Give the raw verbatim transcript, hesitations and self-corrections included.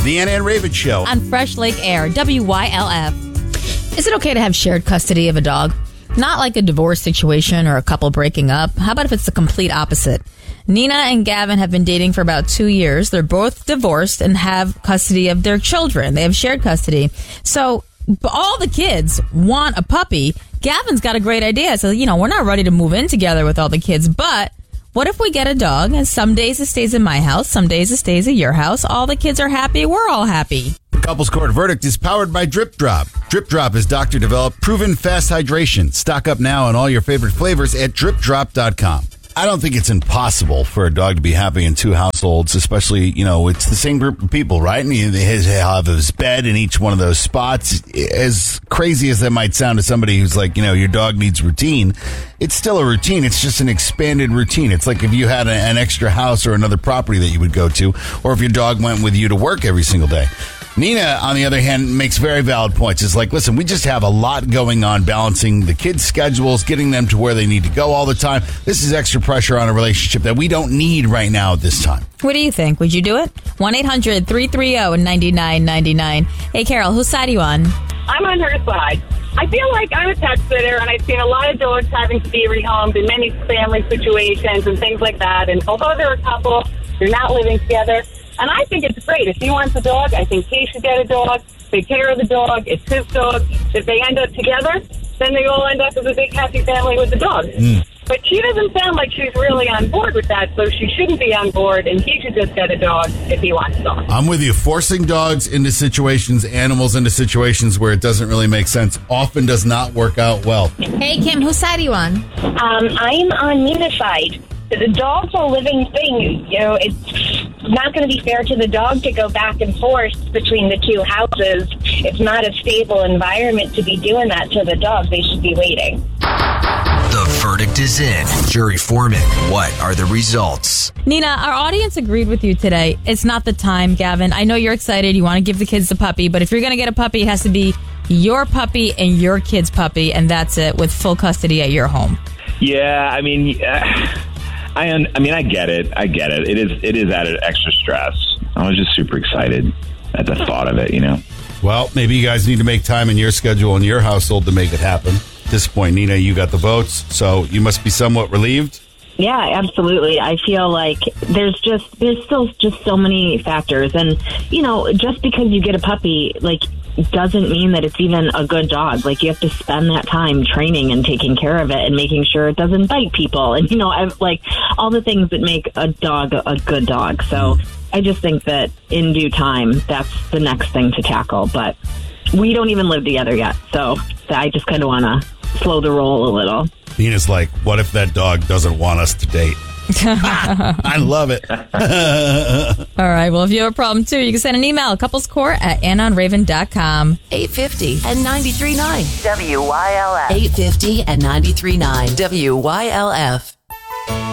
The Anna and Raven Show on Fresh Lake Air, W Y L F. Is it okay to have shared custody of a dog? Not like a divorce situation or a couple breaking up. How about if it's the complete opposite? Nina and Gavin have been dating for about two years. They're both divorced and have custody of their children. They have shared custody. So all the kids want a puppy. Gavin's got a great idea. So, you know, we're not ready to move in together with all the kids, but what if we get a dog and some days it stays in my house, some days it stays at your house. All the kids are happy. We're all happy. The Couples Court verdict is powered by Drip Drop. Drip Drop is doctor-developed, proven fast hydration. Stock up now on all your favorite flavors at drip drop dot com. I don't think it's impossible for a dog to be happy in two households, especially, you know, it's the same group of people, right? And he has have his bed in each one of those spots. As crazy as that might sound to somebody who's like, you know, your dog needs routine, it's still a routine. It's just an expanded routine. It's like if you had a, an extra house or another property that you would go to, or if your dog went with you to work every single day. Nina, on the other hand, makes very valid points. It's like, listen, we just have a lot going on, balancing the kids' schedules, getting them to where they need to go all the time. This is extra pressure on a relationship that we don't need right now at this time. What do you think? Would you do it? one eight hundred three three zero nine nine nine nine. Hey, Carol, whose side are you on? I'm on her side. I feel like I'm a pet sitter, and I've seen a lot of dogs having to be rehomed in many family situations and things like that. And although they're a couple, they're not living together. And I think it's great. If he wants a dog, I think he should get a dog, take care of the dog. It's his dog. If they end up together, then they all end up as a big happy family with the dog. Mm. But she doesn't sound like she's really on board with that, so she shouldn't be on board, and he should just get a dog if he wants a dog. I'm with you. Forcing dogs into situations, animals into situations where it doesn't really make sense, often does not work out well. Hey, Kim, whose side are you on? Um, I'm on Nina's side. The dog's a living thing. You know, it's not going to be fair to the dog to go back and forth between the two houses. It's not a stable environment to be doing that to the dog. They should be waiting. The verdict is in. Jury foreman, what are the results? Nina, our audience agreed with you today. It's not the time, Gavin. I know you're excited. You want to give the kids the puppy, but if you're going to get a puppy, it has to be your puppy and your kid's puppy, and that's it, with full custody at your home. Yeah, I mean... Uh... I un- I mean, I get it. I get it. It is it is added extra stress. I was just super excited at the thought of it, you know? Well, maybe you guys need to make time in your schedule in your household to make it happen. At this point, Nina, you got the votes, so you must be somewhat relieved. Yeah, absolutely. I feel like there's just there's still just so many factors. And, you know, just because you get a puppy, like, doesn't mean that it's even a good dog. Like, you have to spend that time training and taking care of it and making sure it doesn't bite people. And, you know, I've, like, all the things that make a dog a good dog. So I just think that in due time, that's the next thing to tackle. But we don't even live together yet. So I just kind of want to slow the roll a little. Nina's like, what if that dog doesn't want us to date? I love it. All right. Well, if you have a problem, too, you can send an email, couplescourt at anna and raven dot com. eight fifty and ninety-three point nine W Y L F. eight fifty and ninety-three point nine W Y L F.